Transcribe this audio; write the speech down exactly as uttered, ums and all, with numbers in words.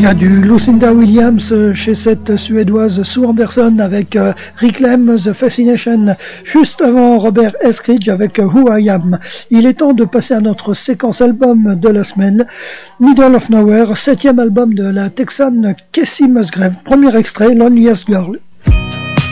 y a du Lucinda Williams chez cette Suédoise Sue Anderson avec euh, Rick Lem, The Fascination, juste avant Robert Eskridge avec euh, Who I Am. Il est temps de passer à notre séquence album de la semaine, Middle of Nowhere, septième album de la Texane Kacey Musgrave. Premier extrait, Loneliest Girl.